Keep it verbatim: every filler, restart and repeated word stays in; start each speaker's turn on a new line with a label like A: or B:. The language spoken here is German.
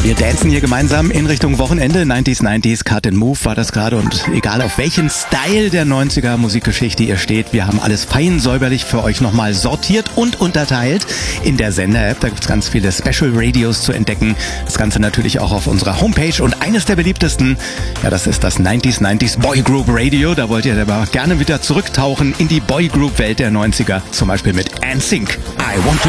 A: Wir dancen hier gemeinsam in Richtung Wochenende. neunziger neunziger, Cut and Move war das gerade. Und egal auf welchen Style der neunziger Musikgeschichte ihr steht, wir haben alles fein säuberlich für euch nochmal sortiert und unterteilt in der Sender-App. Da gibt es ganz viele Special Radios zu entdecken. Das Ganze natürlich auch auf unserer Homepage. Und eines der beliebtesten, ja, das ist das neunziger neunziger Boy Group Radio. Da wollt ihr aber gerne wieder zurücktauchen in die Boy Group Welt der neunziger. Zum Beispiel mit N Sync. I Want to